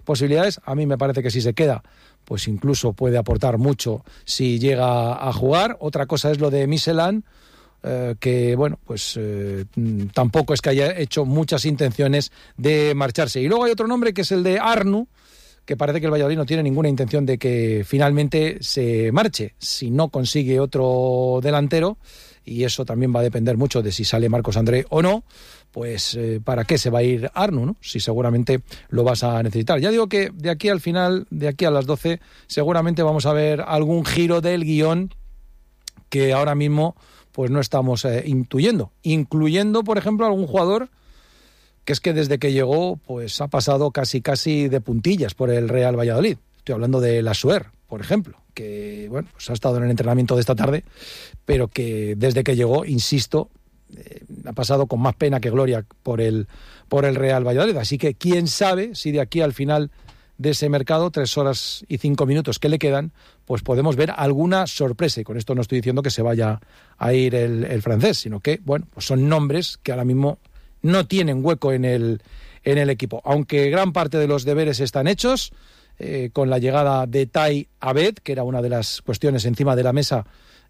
posibilidades. A mí me parece que si se queda, pues incluso puede aportar mucho si llega a jugar. Otra cosa es lo de Michelin, que bueno, pues tampoco es que haya hecho muchas intenciones de marcharse. Y luego hay otro nombre que es el de Arnu, que parece que el Valladolid no tiene ninguna intención de que finalmente se marche si no consigue otro delantero, y eso también va a depender mucho de si sale Marcos André o no. Pues ¿para qué se va a ir Arnu, no? Si seguramente lo vas a necesitar. Ya digo que de aquí al final, de aquí a las 12, seguramente vamos a ver algún giro del guión que ahora mismo pues no estamos intuyendo, incluyendo, por ejemplo, algún jugador que es que desde que llegó pues ha pasado casi de puntillas por el Real Valladolid. Estoy hablando de Lassuer, por ejemplo, que bueno, pues ha estado en el entrenamiento de esta tarde, pero que desde que llegó, insisto, ha pasado con más pena que gloria por el Real Valladolid. Así que quién sabe si de aquí al final de ese mercado, 3 horas y 5 minutos que le quedan, pues podemos ver alguna sorpresa. Y con esto no estoy diciendo que se vaya a ir el francés, sino que, bueno, pues son nombres que ahora mismo no tienen hueco en el equipo. Aunque gran parte de los deberes están hechos, con la llegada de Tai Abed, que era una de las cuestiones encima de la mesa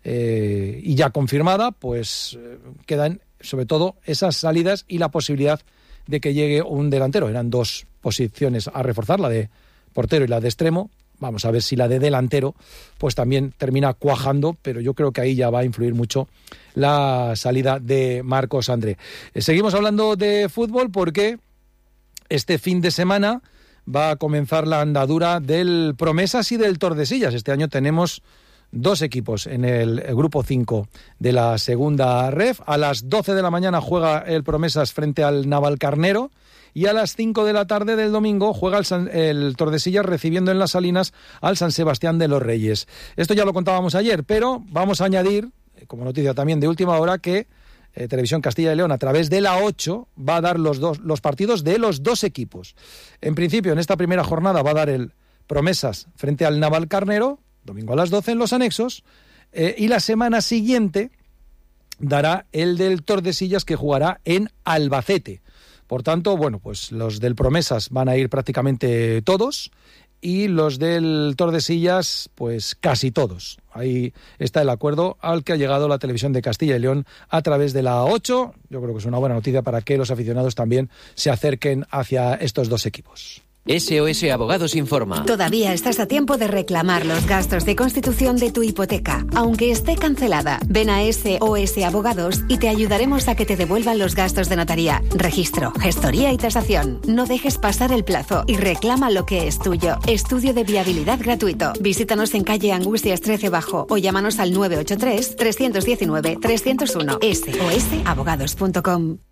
y ya confirmada, pues quedan sobre todo esas salidas y la posibilidad de que llegue un delantero. Eran 2 posiciones a reforzar, la de portero y la de extremo. Vamos a ver si la de delantero pues también termina cuajando, pero yo creo que ahí ya va a influir mucho la salida de Marcos André. Seguimos hablando de fútbol porque este fin de semana va a comenzar la andadura del Promesas y del Tordesillas. Este año tenemos 2 equipos en el grupo 5 de la segunda ref. A las 12 de la mañana juega el Promesas frente al Navalcarnero y a las 5 de la tarde del domingo juega el Tordesillas recibiendo en las Salinas al San Sebastián de los Reyes. Esto ya lo contábamos ayer, pero vamos a añadir, como noticia también de última hora, que Televisión Castilla y León a través de la 8 va a dar los partidos de los 2 equipos. En principio, en esta primera jornada va a dar el Promesas frente al Navalcarnero, domingo a las 12 en los anexos, y la semana siguiente dará el del Tordesillas, que jugará en Albacete. Por tanto, bueno, pues los del Promesas van a ir prácticamente todos y los del Tordesillas, pues casi todos. Ahí está el acuerdo al que ha llegado la Televisión de Castilla y León a través de la 8. Yo creo que es una buena noticia para que los aficionados también se acerquen hacia estos 2 equipos. SOS Abogados informa. Todavía estás a tiempo de reclamar los gastos de constitución de tu hipoteca, aunque esté cancelada. Ven a SOS Abogados y te ayudaremos a que te devuelvan los gastos de notaría, registro, gestoría y tasación. No dejes pasar el plazo y reclama lo que es tuyo. Estudio de viabilidad gratuito. Visítanos en calle Angustias 13 Bajo o llámanos al 983 319 301. SOSabogados.com.